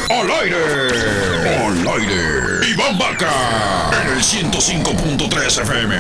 Al aire. Al aire. Iván Vaca. En el 105.3 FM.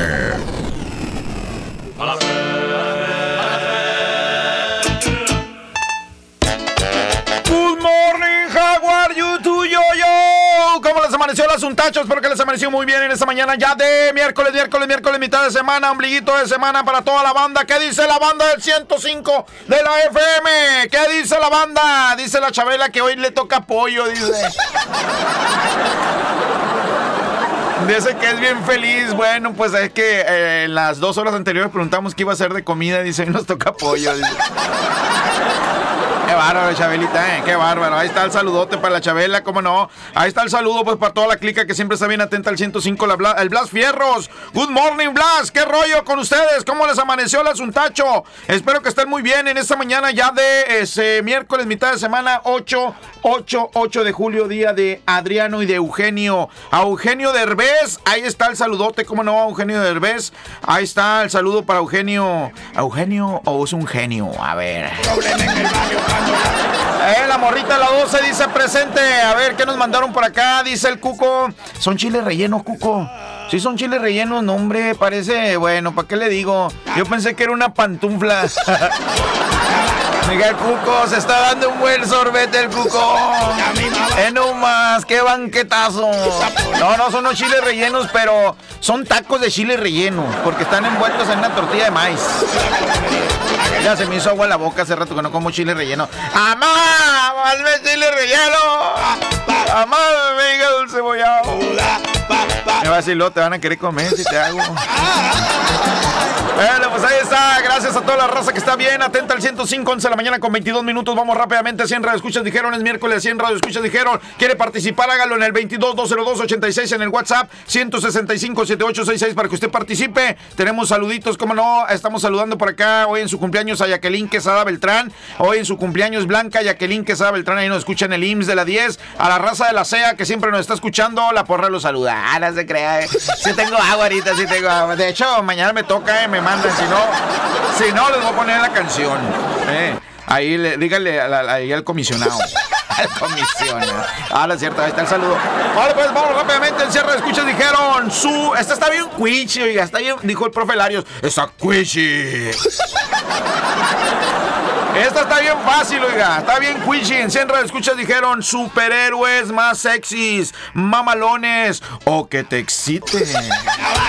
Good morning, how are you to yo? ¿Cómo les amaneció el asuntacho? Espero que les amaneció muy bien en esta mañana ya de miércoles, mitad de semana, ombliguito de semana para toda la banda. ¿Qué dice la banda del 105 de la FM? ¿Qué dice la banda? Dice la Chabela que hoy le toca pollo, dice. Dice que es bien feliz. Bueno, pues es que en las 2 horas anteriores preguntamos qué iba a hacer de comida. Dice, hoy nos toca pollo, dice. Qué bárbaro, Chabelita, qué bárbaro. Ahí está el saludote para la Chabela, cómo no. Ahí está el saludo pues para toda la clica que siempre está bien atenta al 105, el Blas Fierros. Good morning, Blas, qué rollo con ustedes, cómo les amaneció el asuntacho. Espero que estén muy bien en esta mañana ya de miércoles, mitad de semana, 8 de julio, día de Adriano y de Eugenio. A Eugenio Derbez, ahí está el saludote, cómo no, a Eugenio Derbez. Ahí está el saludo para Eugenio. ¿A Eugenio o es un genio? A ver. La morrita de la 12 dice presente. A ver, ¿qué nos mandaron por acá? Dice el Cuco. Son chiles rellenos, Cuco. Sí, son chiles rellenos, no, hombre. Parece, bueno, ¿para qué le digo? Yo pensé que era una pantufla. Mira, el Cuco se está dando un buen sorbete, el Cuco. No más, qué banquetazo. No, son unos chiles rellenos, pero son tacos de chile relleno, porque están envueltos en una tortilla de maíz. Ya se me hizo agua en la boca hace rato que no como chile relleno. ¡Amá! ¡Hazme chile relleno! ¡Amá, me diga dulce bollado! Me va a decir, te van a querer comer si te hago. Bueno, pues ahí está. Gracias a toda la raza que está bien atenta al 105, 11 de la mañana con 22 minutos. Vamos rápidamente a 100 radioescuchas dijeron. Es miércoles, 100 radioescuchas dijeron. ¿Quiere participar? Hágalo en el 22-202-86 en el WhatsApp 165-7866 para que usted participe. Tenemos saluditos, cómo no. Estamos saludando por acá hoy en su cumpleaños a Jacqueline Quesada Beltrán. Hoy en su cumpleaños Blanca Jacqueline Quesada Beltrán. Ahí nos escucha en el IMSS de la 10. A la raza de la CEA que siempre nos está escuchando. La porra lo saluda. No se crea. Sí tengo agua ahorita, sí tengo agua. De hecho, mañana me toca, me mandan. Si no, les voy a poner la canción. Ahí dígale ahí al comisionado. Al comisionado. No es cierto, ahí está el saludo. Vale, pues vamos rápidamente. En cierre de escuchas dijeron esta está bien cuichi, oiga, está bien, dijo el profe Larios. Está cuichi. Esta está bien fácil, oiga. Está bien cuichi. En cierre de escuchas dijeron superhéroes más sexys, mamalones o que te exciten.